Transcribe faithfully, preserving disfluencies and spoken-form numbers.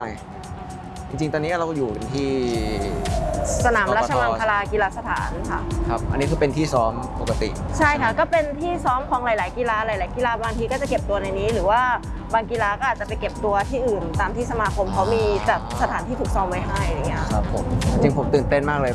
จริงๆตอนนี้เราอยู่ที่สนามราชมังคลากีฬาสถานค่ะครับอันนี้คือเป็นที่ซ้อมปกติใช่ค่ะก็เป็นที่ซ้อมของหลาย ๆ กีฬาหลาย ๆ กีฬาบางทีก็จะเก็บตัวในนี้หรือว่าบางกีฬาก็อาจจะไปเก็บตัวที่อื่นตามที่สมาคมเขามีจัดสถานที่ฝึกซ้อมไว้ให้อะไรเงี้ยครับผมจริงผมตื่นเต้นมากเลย